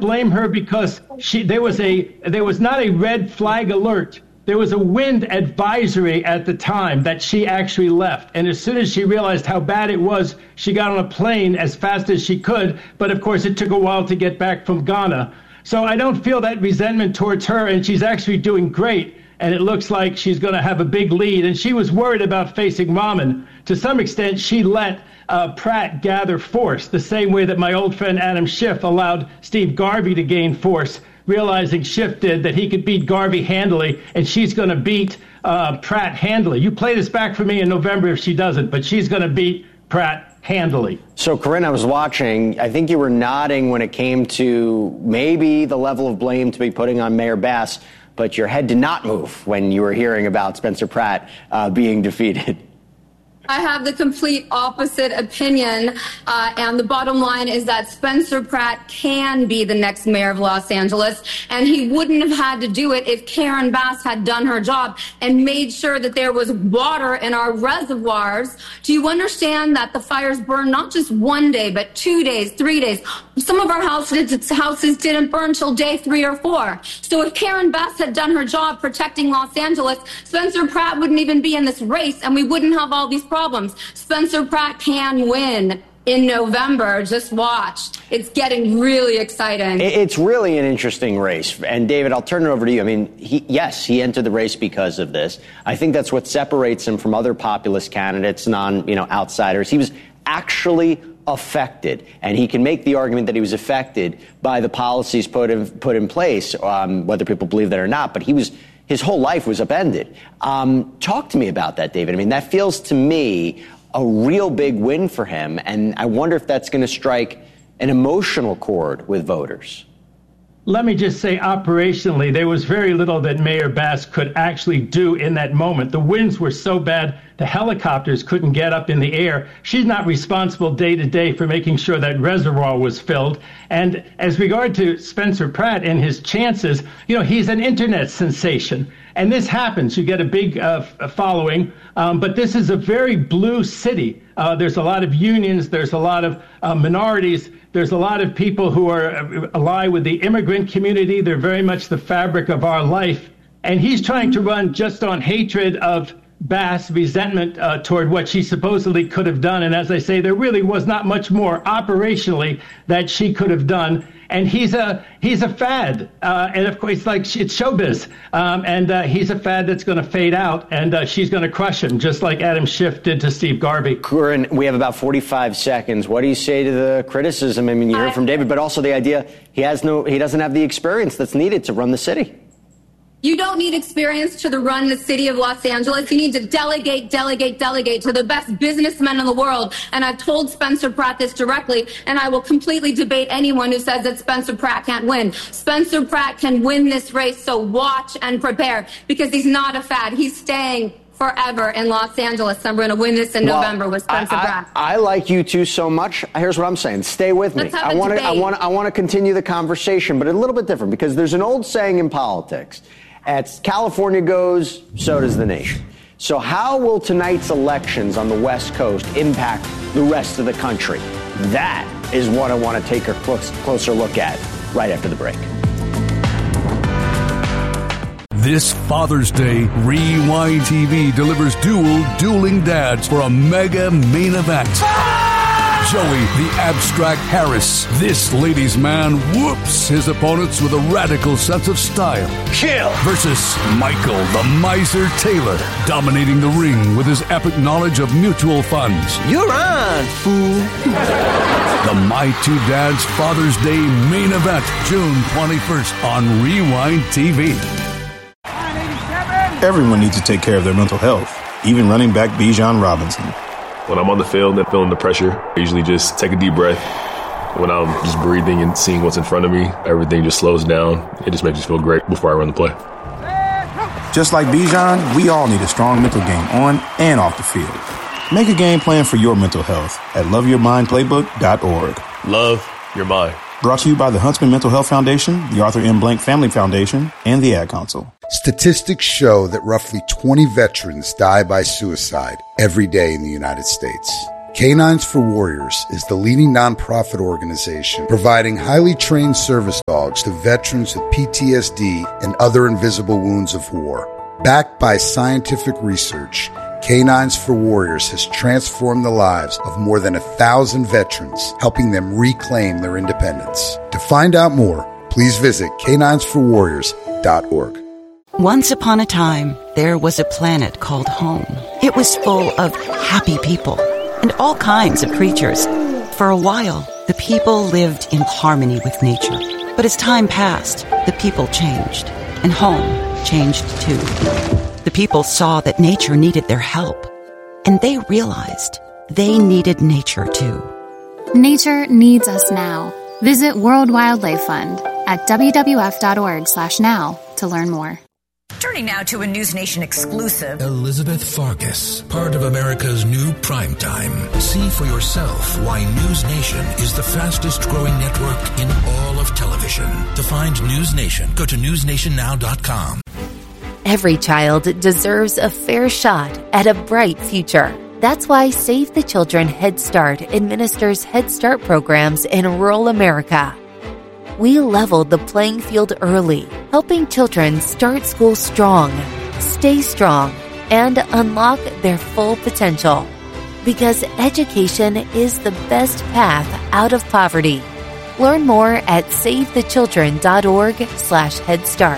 blame her because there was not a red flag alert. There was a wind advisory at the time that she actually left. And as soon as she realized how bad it was, she got on a plane as fast as she could. But of course, it took a while to get back from Ghana. So I don't feel that resentment towards her, and she's actually doing great. And it looks like she's going to have a big lead. And she was worried about facing Rahman. To some extent, she let Pratt gather force, the same way that my old friend Adam Schiff allowed Steve Garvey to gain force, realizing Schiff did that he could beat Garvey handily, and she's going to beat Pratt handily. You play this back for me in November if she doesn't, but she's going to beat Pratt handily. So, Corinne, I was watching. I think you were nodding when it came to maybe the level of blame to be putting on Mayor Bass, but your head did not move when you were hearing about Spencer Pratt being defeated. I have the complete opposite opinion, and the bottom line is that Spencer Pratt can be the next mayor of Los Angeles, and he wouldn't have had to do it if Karen Bass had done her job and made sure that there was water in our reservoirs. Do you understand that the fires burned not just 1 day, but 2 days, 3 days? Some of our houses didn't burn till day 3 or 4. So if Karen Bass had done her job protecting Los Angeles, Spencer Pratt wouldn't even be in this race, and we wouldn't have all these problems. Spencer Pratt can win in November. Just watch. It's getting really exciting. It's really an interesting race. And David, I'll turn it over to you. I mean, he entered the race because of this. I think that's what separates him from other populist candidates, outsiders. He was actually affected, and he can make the argument that he was affected by the policies put in place, whether people believe that or not. But his whole life was upended. Talk to me about that, David. I mean, that feels to me a real big win for him, and I wonder if that's going to strike an emotional chord with voters. Let me just say, operationally, there was very little that Mayor Bass could actually do in that moment. The winds were so bad, the helicopters couldn't get up in the air. She's not responsible day to day for making sure that reservoir was filled. And as regard to Spencer Pratt and his chances, he's an internet sensation. And this happens. You get a big following. But this is a very blue city. There's a lot of unions. There's a lot of minorities. There's a lot of people who are ally with the immigrant community. They're very much the fabric of our life. And he's trying to run just on hatred of Bass, resentment toward what she supposedly could have done. And as I say, there really was not much more operationally that she could have done. And he's a fad. And of course, it's showbiz. And he's a fad that's going to fade out. And she's going to crush him, just like Adam Schiff did to Steve Garvey. Corinne, we have about 45 seconds. What do you say to the criticism? I mean, you heard from David, but also the idea he doesn't have the experience that's needed to run the city. You don't need experience to run the city of Los Angeles. You need to delegate to the best businessmen in the world. And I've told Spencer Pratt this directly, and I will completely debate anyone who says that Spencer Pratt can't win. Spencer Pratt can win this race, so watch and prepare, because he's not a fad. He's staying forever in Los Angeles. And we're going to win this in November with Spencer Pratt. I like you two so much. Here's what I'm saying. Stay with me. I want to continue the conversation, but a little bit different, because there's an old saying in politics. As California goes, so does the nation. So how will tonight's elections on the West Coast impact the rest of the country? That is what I want to take a closer look at right after the break. This Father's Day, Rewind TV delivers dueling dads for a mega main event. Joey, the abstract Harris, this ladies' man, whoops his opponents with a radical sense of style. Chill. Versus Michael, the miser Taylor, dominating the ring with his epic knowledge of mutual funds. You're on, fool. The My Two Dads Father's Day main event, June 21st on Rewind TV. Everyone needs to take care of their mental health, even running back Bijan Robinson. When I'm on the field and feeling the pressure, I usually just take a deep breath. When I'm just breathing and seeing what's in front of me, everything just slows down. It just makes me feel great before I run the play. Just like Bijan, we all need a strong mental game on and off the field. Make a game plan for your mental health at loveyourmindplaybook.org. Love your mind. Brought to you by the Huntsman Mental Health Foundation, the Arthur M. Blank Family Foundation, and the Ad Council. Statistics show that roughly 20 veterans die by suicide every day in the United States. Canines for Warriors is the leading nonprofit organization providing highly trained service dogs to veterans with PTSD and other invisible wounds of war. Backed by scientific research, Canines for Warriors has transformed the lives of more than 1,000 veterans, helping them reclaim their independence. To find out more, please visit caninesforwarriors.org. Once upon a time, there was a planet called home. It was full of happy people and all kinds of creatures. For a while, the people lived in harmony with nature. But as time passed, the people changed, and home changed too. The people saw that nature needed their help, and they realized they needed nature too. Nature needs us now. Visit World Wildlife Fund at wwf.org/now to learn more. Turning now to a News Nation exclusive. Elizabeth Farkas, part of America's new primetime. See for yourself why News Nation is the fastest growing network in all of television. To find News Nation, go to newsnationnow.com. Every child deserves a fair shot at a bright future. That's why Save the Children Head Start administers Head Start programs in rural America. We leveled the playing field early, helping children start school strong, stay strong, and unlock their full potential. Because education is the best path out of poverty. Learn more at savethechildren.org/headstart.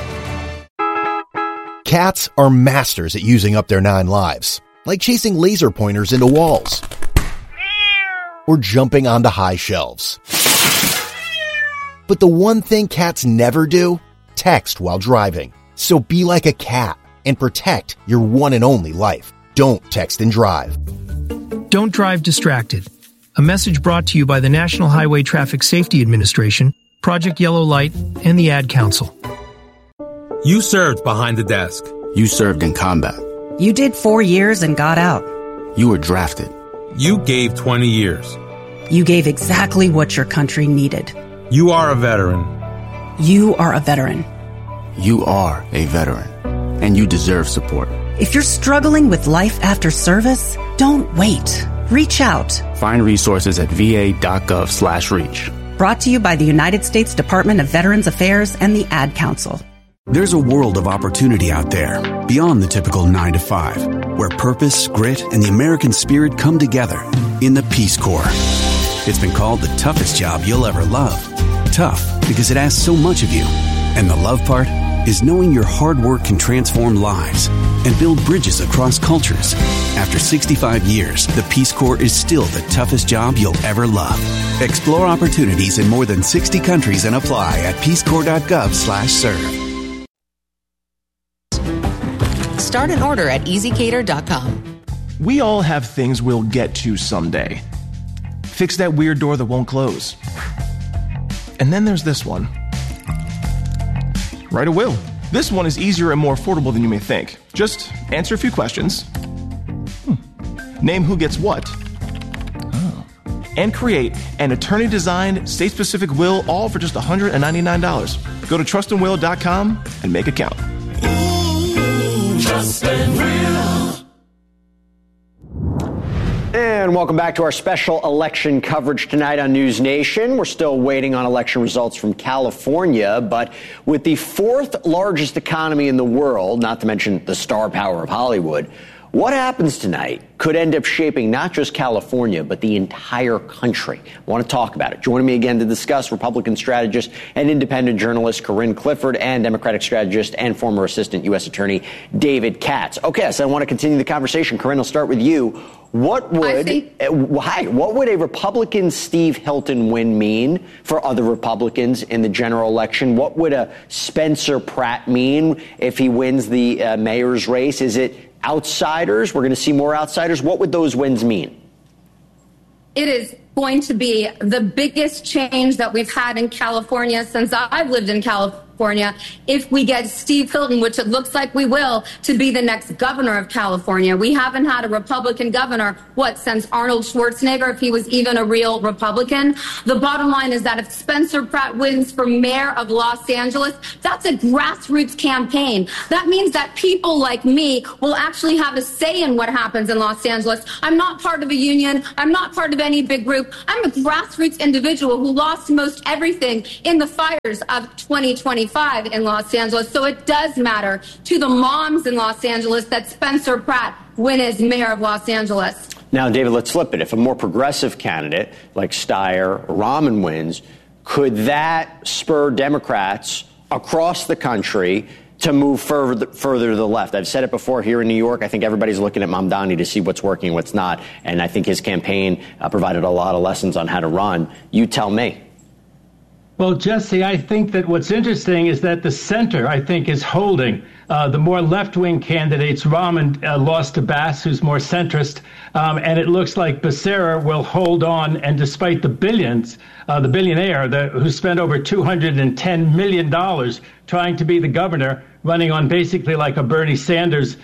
Cats are masters at using up their 9 lives, like chasing laser pointers into walls or jumping onto high shelves. But the one thing cats never do? Text while driving. So be like a cat and protect your one and only life. Don't text and drive. Don't drive distracted. A message brought to you by the National Highway Traffic Safety Administration, Project Yellow Light, and the Ad Council. You served behind the desk. You served in combat. You did 4 years and got out. You were drafted. You gave 20 years. You gave exactly what your country needed. You are a veteran. You are a veteran. You are a veteran, and you deserve support. If you're struggling with life after service, don't wait. Reach out. Find resources at va.gov/reach. Brought to you by the United States Department of Veterans Affairs and the Ad Council. There's a world of opportunity out there, beyond the typical 9 to 5, where purpose, grit, and the American spirit come together in the Peace Corps. It's been called the toughest job you'll ever love. Tough because it asks so much of you. And the love part is knowing your hard work can transform lives and build bridges across cultures. After 65 years, the Peace Corps is still the toughest job you'll ever love. Explore opportunities in more than 60 countries and apply at peacecorps.gov/serve. Start an order at EasyCater.com. We all have things we'll get to someday. Fix that weird door that won't close. And then there's this one. Write a will. This one is easier and more affordable than you may think. Just answer a few questions. Name who gets what. And create an attorney-designed, state-specific will, all for just $199. Go to trustandwill.com and make it count. Trust and Will. And welcome back to our special election coverage tonight on News Nation. We're still waiting on election results from California, but with the 4th largest economy in the world, not to mention the star power of Hollywood, what happens tonight could end up shaping not just California, but the entire country. I want to talk about it. Joining me again to discuss, Republican strategist and independent journalist Corinne Clifford and Democratic strategist and former Assistant U.S. Attorney David Katz. Okay, so I want to continue the conversation. Corinne, I'll start with you. What would a Republican Steve Hilton win mean for other Republicans in the general election? What would a Spencer Pratt mean if he wins the mayor's race? Is it outsiders? We're going to see more outsiders. What would those wins mean? It is going to be the biggest change that we've had in California since I've lived in California California if we get Steve Hilton, which it looks like we will, to be the next governor of California. We haven't had a Republican governor, since Arnold Schwarzenegger, if he was even a real Republican. The bottom line is that if Spencer Pratt wins for mayor of Los Angeles, that's a grassroots campaign. That means that people like me will actually have a say in what happens in Los Angeles. I'm not part of a union. I'm not part of any big group. I'm a grassroots individual who lost most everything in the fires of 2025 in Los Angeles. So it does matter to the moms in Los Angeles that Spencer Pratt win as mayor of Los Angeles. Now, David, let's flip it. If a more progressive candidate like Steyer or Rahman wins, could that spur Democrats across the country to move further to the left? I've said it before here in New York. I think everybody's looking at Mamdani to see what's working and what's not. And I think his campaign provided a lot of lessons on how to run. You tell me. Well, Jesse, I think that what's interesting is that the center, I think, is holding. The more left-wing candidates, Rahman lost to Bass, who's more centrist, and it looks like Becerra will hold on. And despite the billions, the billionaire who spent over $210 million trying to be the governor, running on basically like a Bernie Sanders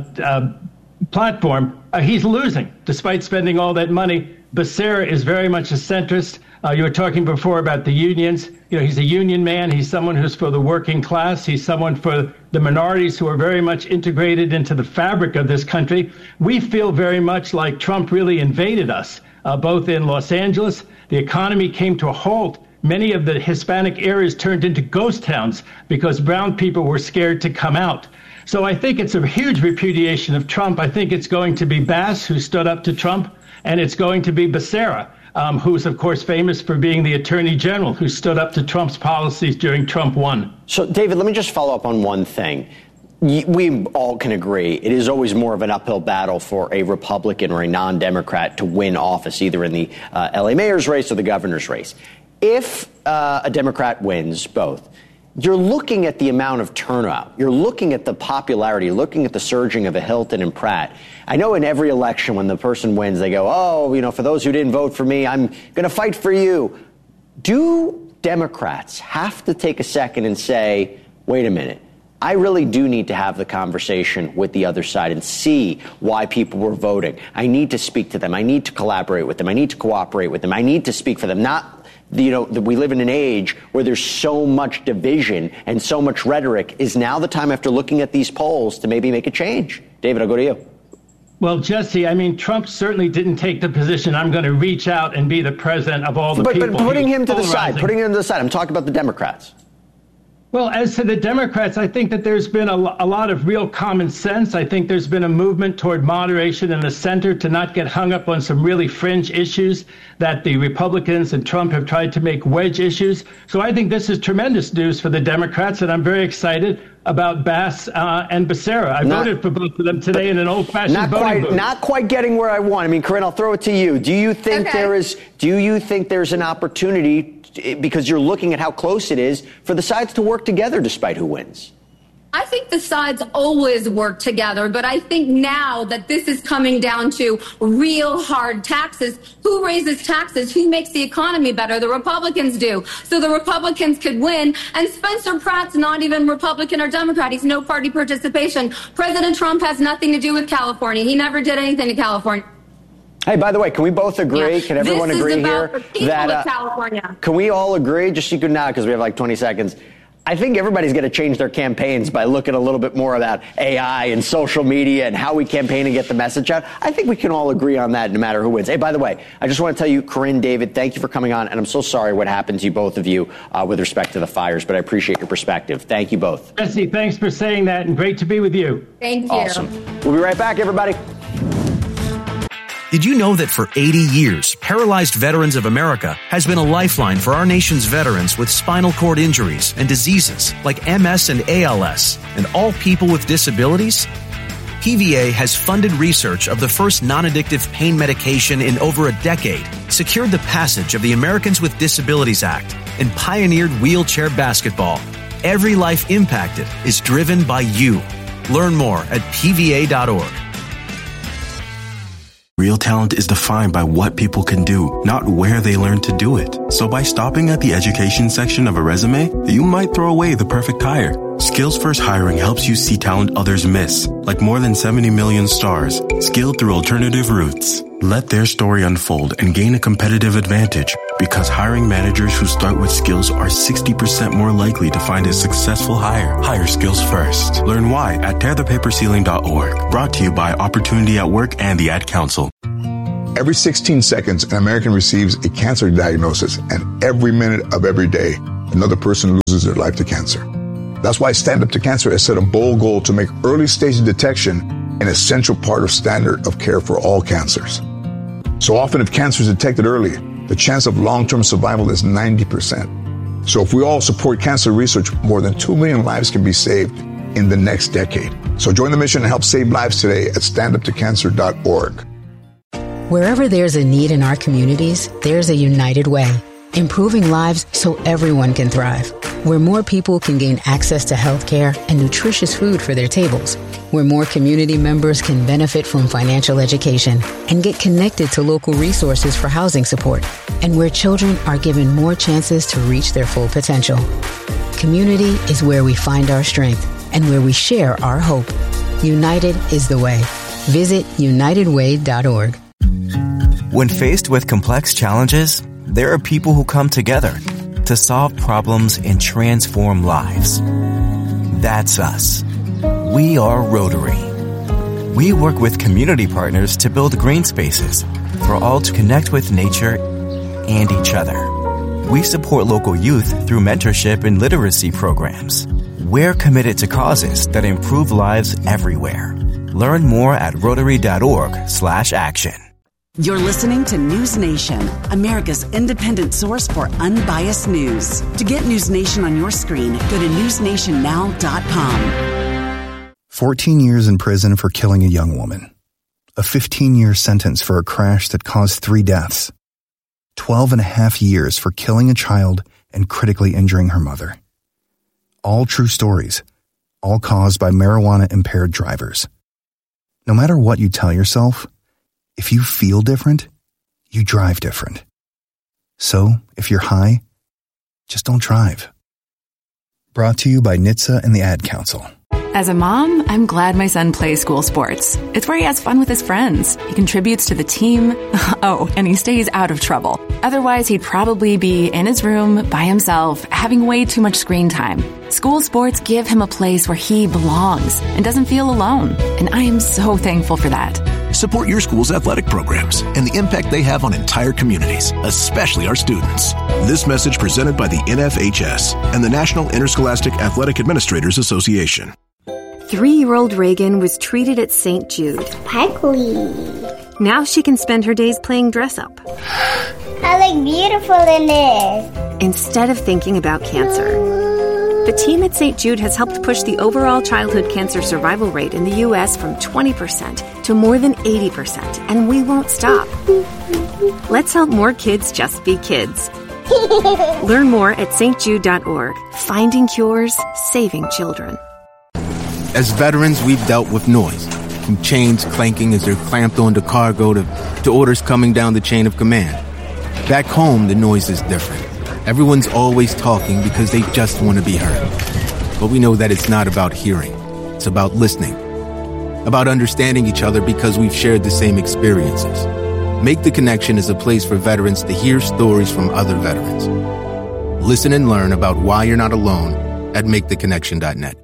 platform, he's losing despite spending all that money. Becerra is very much a centrist. You were talking before about the unions. He's a union man. He's someone who's for the working class. He's someone for the minorities who are very much integrated into the fabric of this country. We feel very much like Trump really invaded us, both in Los Angeles. The economy came to a halt. Many of the Hispanic areas turned into ghost towns because brown people were scared to come out. So I think it's a huge repudiation of Trump. I think it's going to be Bass, who stood up to Trump, and it's going to be Becerra, who's, of course, famous for being the attorney general who stood up to Trump's policies during Trump 1. So, David, let me just follow up on one thing. We all can agree it is always more of an uphill battle for a Republican or a non-Democrat to win office, either in the L.A. mayor's race or the governor's race. If a Democrat wins both, you're looking at the amount of turnout. You're looking at the popularity, looking at the surging of a Hilton and Pratt. I know in every election when the person wins, they go, for those who didn't vote for me, I'm going to fight for you. Do Democrats have to take a second and say, wait a minute, I really do need to have the conversation with the other side and see why people were voting. I need to speak to them. I need to collaborate with them. I need to cooperate with them. I need to speak for them. We live in an age where there's so much division and so much rhetoric. Is now the time, after looking at these polls, to maybe make a change? David, I'll go to you. Well, Jesse, Trump certainly didn't take the position, I'm going to reach out and be the president of all the people. But putting him to the side, I'm talking about the Democrats. Well, as to the Democrats, I think that there's been a lot of real common sense. I think there's been a movement toward moderation in the center to not get hung up on some really fringe issues that the Republicans and Trump have tried to make wedge issues. So I think this is tremendous news for the Democrats, and I'm very excited about Bass and Becerra. I voted for both of them today in an old-fashioned voting booth. Not quite getting where I want. Corinne, I'll throw it to you. Do you think there's an opportunity, because you're looking at how close it is, for the sides to work together despite who wins? I think the sides always work together, but I think now that this is coming down to real hard taxes, who raises taxes? Who makes the economy better? The Republicans do. So the Republicans could win. And Spencer Pratt's not even Republican or Democrat. He's no party participation. President Trump has nothing to do with California. He never did anything to California. Hey, by the way, can we both agree? Can everyone agree here that California? Can we all agree? Just you could now, because we have like 20 seconds. I think everybody's going to change their campaigns by looking a little bit more about AI and social media and how we campaign and get the message out. I think we can all agree on that no matter who wins. Hey, by the way, I just want to tell you, Corinne, David, thank you for coming on. And I'm so sorry what happened to you, both of you, with respect to the fires, but I appreciate your perspective. Thank you both. Jesse, thanks for saying that, and great to be with you. Thank you. Awesome. We'll be right back, everybody. Did you know that for 80 years, Paralyzed Veterans of America has been a lifeline for our nation's veterans with spinal cord injuries and diseases like MS and ALS, and all people with disabilities? PVA has funded research of the first non-addictive pain medication in over a decade, secured the passage of the Americans with Disabilities Act, and pioneered wheelchair basketball. Every life impacted is driven by you. Learn more at pva.org. Real talent is defined by what people can do, not where they learn to do it. So by stopping at the education section of a resume, you might throw away the perfect hire. Skills First Hiring helps you see talent others miss, like more than 70 million stars, skilled through alternative routes. Let their story unfold and gain a competitive advantage, because hiring managers who start with skills are 60% more likely to find a successful hire. Hire skills first. Learn why at tearthepaperceiling.org. Brought to you by Opportunity at Work and the Ad Council. Every 16 seconds, an American receives a cancer diagnosis, and every minute of every day, another person loses their life to cancer. That's why Stand Up to Cancer has set a bold goal to make early stage detection an essential part of standard of care for all cancers. So often, if cancer is detected early, the chance of long-term survival is 90%. So if we all support cancer research, more than 2 million lives can be saved in the next decade. So join the mission and help save lives today at standuptocancer.org. Wherever there's a need in our communities, there's a United Way, improving lives so everyone can thrive. Where more people can gain access to health care and nutritious food for their tables. Where more community members can benefit from financial education and get connected to local resources for housing support. And where children are given more chances to reach their full potential. Community is where we find our strength and where we share our hope. United is the way. Visit unitedway.org. When faced with complex challenges, there are people who come together to solve problems and transform lives. That's us. We are Rotary. We work with community partners to build green spaces for all to connect with nature and each other. We support local youth through mentorship and literacy programs. We're committed to causes that improve lives everywhere. Learn more at Rotary.org/action. You're listening to News Nation, America's independent source for unbiased news. To get News Nation on your screen, go to newsnationnow.com. 14 years in prison for killing a young woman. A 15-year sentence for a crash that caused 3 deaths. 12 and a half years for killing a child and critically injuring her mother. All true stories, all caused by marijuana-impaired drivers. No matter what you tell yourself, if you feel different, you drive different. So, if you're high, just don't drive. Brought to you by NHTSA and the Ad Council. As a mom, I'm glad my son plays school sports. It's where he has fun with his friends. He contributes to the team. Oh, and he stays out of trouble. Otherwise, he'd probably be in his room by himself, having way too much screen time. School sports give him a place where he belongs and doesn't feel alone. And I am so thankful for that. Support your school's athletic programs and the impact they have on entire communities, especially our students. This message presented by the NFHS and the National Interscholastic Athletic Administrators Association. 3-year-old Reagan was treated at St. Jude. Sparkly. Now she can spend her days playing dress-up. I look beautiful in this. Instead of thinking about cancer. The team at St. Jude has helped push the overall childhood cancer survival rate in the U.S. from 20% to more than 80%, and we won't stop. Let's help more kids just be kids. Learn more at stjude.org. Finding cures, saving children. As veterans, we've dealt with noise, from chains clanking as they're clamped onto cargo to orders coming down the chain of command. Back home, the noise is different. Everyone's always talking because they just want to be heard. But we know that it's not about hearing. It's about listening. About understanding each other because we've shared the same experiences. Make the Connection is a place for veterans to hear stories from other veterans. Listen and learn about why you're not alone at maketheconnection.net.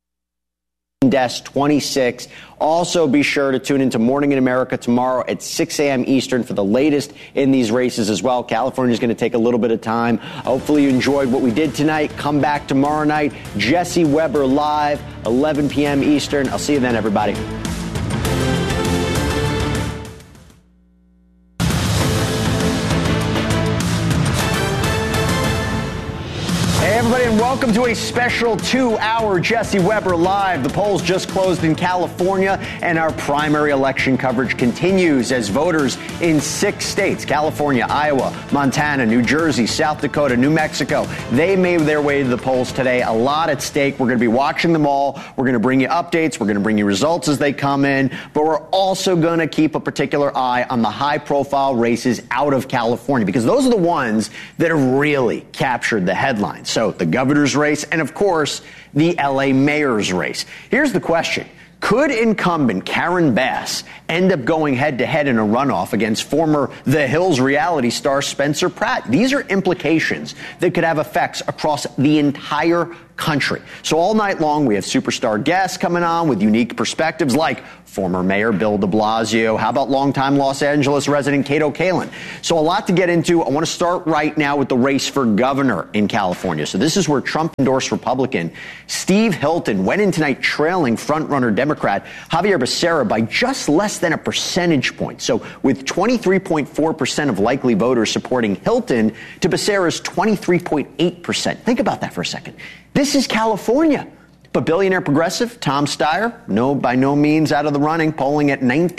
Desk 26. Also, be sure to tune into Morning in America tomorrow at 6 a.m. Eastern for the latest in these races as well. California is going to take a little bit of time. Hopefully you enjoyed what we did tonight. Come back tomorrow night. Jesse Weber live, 11 p.m. Eastern. I'll see you then, everybody. Hey, everybody, and welcome Welcome to a special 2-hour Jesse Weber Live. The polls just closed in California, and our primary election coverage continues as voters in 6 states, California, Iowa, Montana, New Jersey, South Dakota, New Mexico, they made their way to the polls today. A lot at stake. We're going to be watching them all. We're going to bring you updates. We're going to bring you results as they come in. But we're also going to keep a particular eye on the high-profile races out of California, because those are the ones that have really captured the headlines. So the governor's race and, of course, the L.A. mayor's race. Here's the question. Could incumbent Karen Bass end up going head-to-head in a runoff against former The Hills reality star Spencer Pratt? These are implications that could have effects across the entire country. So all night long, we have superstar guests coming on with unique perspectives like former Mayor Bill de Blasio. How about longtime Los Angeles resident Kato Kaelin? So a lot to get into. I want to start right now with the race for governor in California. So this is where Trump-endorsed Republican Steve Hilton went in tonight trailing frontrunner Democrat Javier Becerra by just less than a percentage point. So with 23.4% of likely voters supporting Hilton to Becerra's 23.8%. Think about that for a second. This is California. But billionaire progressive Tom Steyer, by no means out of the running, polling at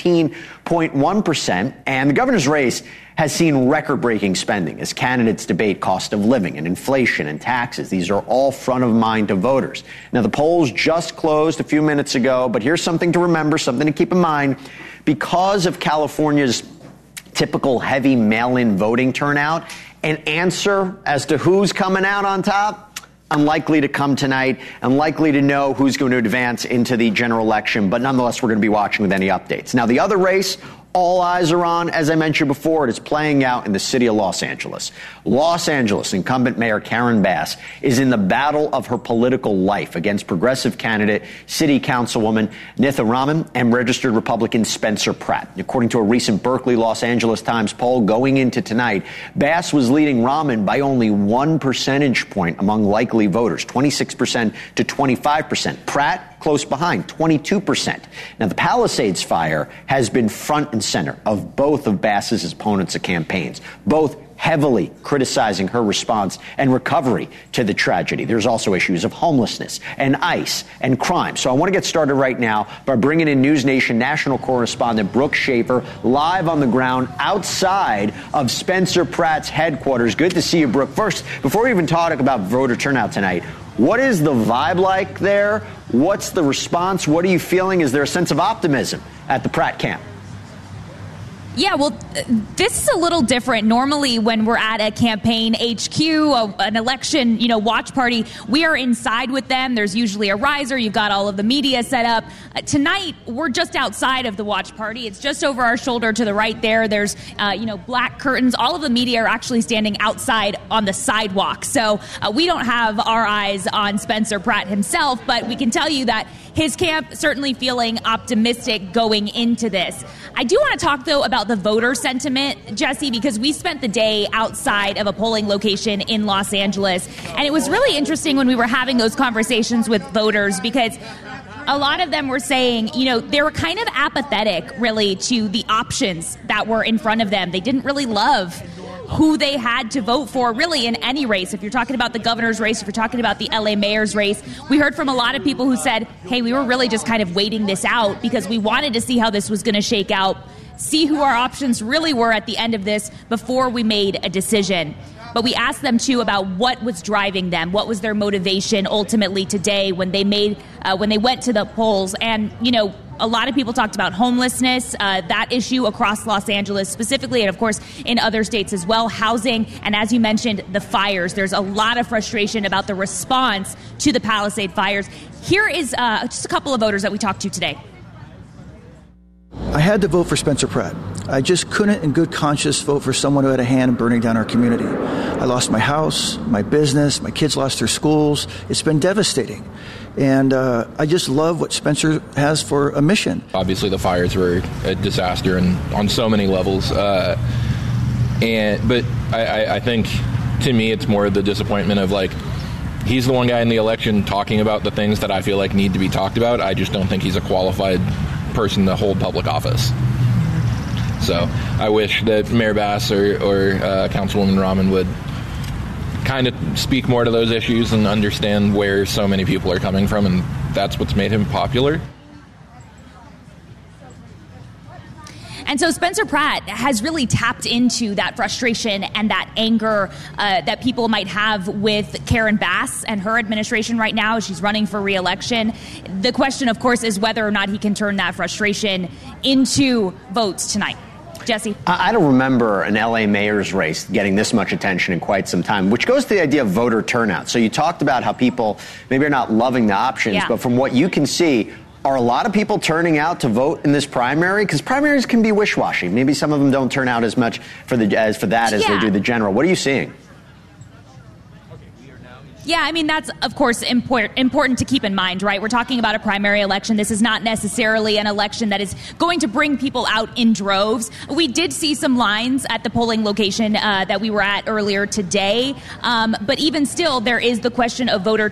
19.1%. And the governor's race has seen record-breaking spending as candidates debate cost of living and inflation and taxes. These are all front of mind to voters. Now, the polls just closed a few minutes ago, but here's something to remember, something to keep in mind. Because of California's typical heavy mail-in voting turnout, an answer as to who's coming out on top, unlikely to come tonight, unlikely to know who's going to advance into the general election, but nonetheless, we're going to be watching with any updates. Now, the other race all eyes are on, as I mentioned before, it is playing out in the city of Los Angeles. Los Angeles incumbent Mayor Karen Bass is in the battle of her political life against progressive candidate, City Councilwoman Nitha Raman and registered Republican Spencer Pratt. According to a recent Berkeley Los Angeles Times poll going into tonight, Bass was leading Raman by only 1 percentage point among likely voters, 26% to 25%. Pratt close behind, 22%. Now, the Palisades fire has been front and center of both of Bass's opponents' campaigns, both heavily criticizing her response and recovery to the tragedy. There's also issues of homelessness and ICE and crime. So I want to get started right now by bringing in News Nation national correspondent Brooke Schaefer live on the ground outside of Spencer Pratt's headquarters. Good to see you, Brooke. First, before we even talk about voter turnout tonight, what is the vibe like there? What's the response? What are you feeling? Is there a sense of optimism at the Pratt camp? Yeah, well, this is a little different. Normally, when we're at a campaign HQ, an election, watch party, we are inside with them. There's usually a riser. You've got all of the media set up. Tonight, we're just outside of the watch party. It's just over our shoulder to the right there. There's, black curtains. All of the media are actually standing outside on the sidewalk. So we don't have our eyes on Spencer Pratt himself, but we can tell you that his camp certainly feeling optimistic going into this. I do want to talk, though, about the voter sentiment, Jesse, because we spent the day outside of a polling location in Los Angeles. And it was really interesting when we were having those conversations with voters, because a lot of them were saying, they were kind of apathetic, really, to the options that were in front of them. They didn't really love who they had to vote for, really, in any race. If you're talking about the governor's race, if you're talking about the LA mayor's race, we heard from a lot of people who said, hey, we were really just kind of waiting this out because we wanted to see how this was going to shake out, see who our options really were at the end of this before we made a decision. But we asked them, too, about what was driving them, what was their motivation ultimately today when they went to the polls. And, a lot of people talked about homelessness, that issue across Los Angeles specifically, and, of course, in other states as well, housing, and as you mentioned, the fires. There's a lot of frustration about the response to the Palisade fires. Here is just a couple of voters that we talked to today. I had to vote for Spencer Pratt. I just couldn't, in good conscience, vote for someone who had a hand in burning down our community. I lost my house, my business, my kids lost their schools. It's been devastating. And I just love what Spencer has for a mission. Obviously, the fires were a disaster and on so many levels. But I think, to me, it's more the disappointment of, he's the one guy in the election talking about the things that I feel like need to be talked about. I just don't think he's a qualified person to hold public office. So I wish that Mayor Bass or Councilwoman Raman would kind of speak more to those issues and understand where so many people are coming from, and that's what's made him popular. And so Spencer Pratt has really tapped into that frustration and that anger that people might have with Karen Bass and her administration right now as she's running for re-election. The question, of course, is whether or not he can turn that frustration into votes tonight. Jesse? I don't remember an LA mayor's race getting this much attention in quite some time, which goes to the idea of voter turnout. So you talked about how people maybe are not loving the options, but from what you can see, are a lot of people turning out to vote in this primary? Because primaries can be wish-washy. Maybe some of them don't turn out as much for that as they do the general. What are you seeing? Yeah, I mean, that's, of course, important to keep in mind, right? We're talking about a primary election. This is not necessarily an election that is going to bring people out in droves. We did see some lines at the polling location that we were at earlier today. But even still, there is the question of voter